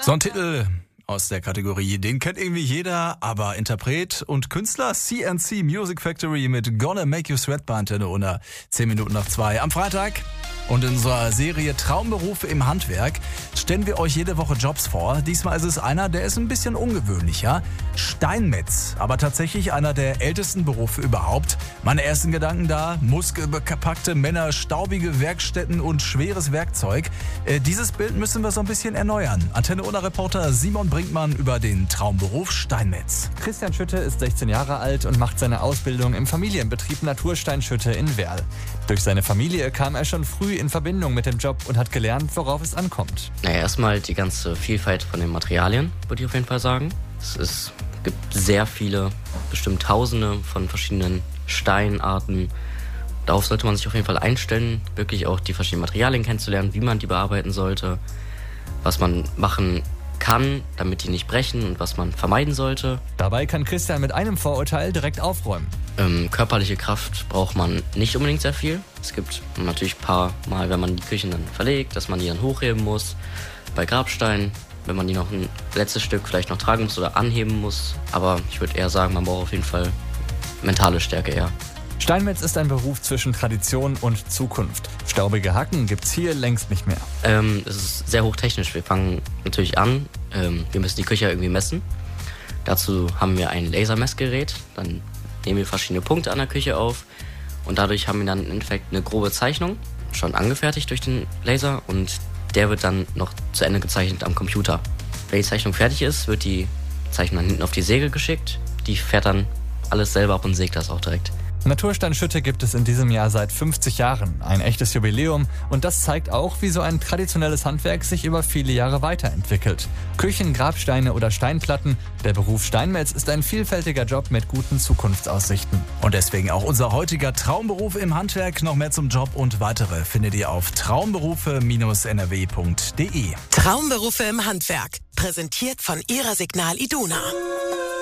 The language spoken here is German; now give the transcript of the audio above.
So ein Titel aus der Kategorie, den kennt irgendwie jeder, aber Interpret und Künstler CNC Music Factory mit Gonna Make You Sweat bei Antenne Unna 10 Minuten nach 2 am Freitag. Und in unserer Serie Traumberufe im Handwerk stellen wir euch jede Woche Jobs vor. Diesmal ist es einer, der ist ein bisschen ungewöhnlicher. Steinmetz, aber tatsächlich einer der ältesten Berufe überhaupt. Meine ersten Gedanken da, muskelbepackte Männer, staubige Werkstätten und schweres Werkzeug. Dieses Bild müssen wir so ein bisschen erneuern. Antenne Unna-Reporter Simon Brinkmann über den Traumberuf Steinmetz. Christian Schütte ist 16 Jahre alt und macht seine Ausbildung im Familienbetrieb Naturstein Schütte in Werl. Durch seine Familie kam er schon früh in Verbindung mit dem Job und hat gelernt, worauf es ankommt. Erstmal die ganze Vielfalt von den Materialien, würde ich auf jeden Fall sagen. Es gibt sehr viele, bestimmt Tausende von verschiedenen Steinarten. Darauf sollte man sich auf jeden Fall einstellen, wirklich auch die verschiedenen Materialien kennenzulernen, wie man die bearbeiten sollte, was man machen kann, damit die nicht brechen und was man vermeiden sollte. Dabei kann Christian mit einem Vorurteil direkt aufräumen. Körperliche Kraft braucht man nicht unbedingt sehr viel. Es gibt natürlich ein paar Mal, wenn man die Küchen dann verlegt, dass man die dann hochheben muss. Bei Grabsteinen, wenn man die noch ein letztes Stück vielleicht noch tragen muss oder anheben muss. Aber ich würde eher sagen, man braucht auf jeden Fall mentale Stärke eher. Steinmetz ist ein Beruf zwischen Tradition und Zukunft. Staubige Hacken gibt's hier längst nicht mehr. Es ist sehr hochtechnisch. Wir fangen natürlich an, wir müssen die Küche irgendwie messen. Dazu haben wir ein Lasermessgerät, dann nehmen wir verschiedene Punkte an der Küche auf und dadurch haben wir dann im Endeffekt eine grobe Zeichnung, schon angefertigt durch den Laser und der wird dann noch zu Ende gezeichnet am Computer. Wenn die Zeichnung fertig ist, wird die Zeichnung dann hinten auf die Säge geschickt, die fährt dann alles selber ab und sägt das auch direkt. Naturstein Schütte gibt es in diesem Jahr seit 50 Jahren, ein echtes Jubiläum und das zeigt auch, wie so ein traditionelles Handwerk sich über viele Jahre weiterentwickelt. Küchen, Grabsteine oder Steinplatten, der Beruf Steinmetz ist ein vielfältiger Job mit guten Zukunftsaussichten. Und deswegen auch unser heutiger Traumberuf im Handwerk. Noch mehr zum Job und weitere findet ihr auf traumberufe-nrw.de. Traumberufe im Handwerk, präsentiert von Ihrer Signal Iduna.